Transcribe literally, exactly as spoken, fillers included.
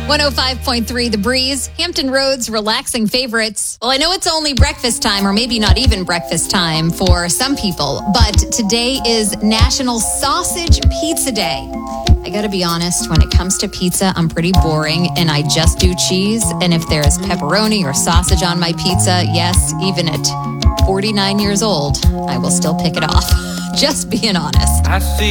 one oh five point three The Breeze, Hampton Roads relaxing favorites. Well, I know it's only breakfast time, or maybe not even breakfast time for some people, but today is National Sausage Pizza Day. I gotta be honest, when it comes to pizza, I'm pretty boring and I just do cheese. And if there's pepperoni or sausage on my pizza, yes, even at forty-nine years old, I will still pick it off. Just being honest. I see